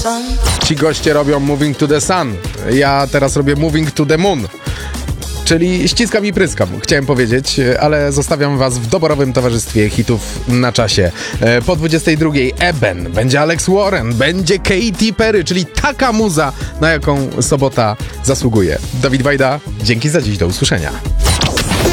Ci goście robią Moving to the Sun. Ja teraz robię Moving to the Moon. Czyli ściskam i pryskam, chciałem powiedzieć, ale zostawiam was w doborowym towarzystwie hitów na czasie. Po 22 Eben, będzie Alex Warren, będzie Katy Perry, czyli taka muza, na jaką sobota zasługuje. Dawid Wajda, dzięki za dziś, do usłyszenia.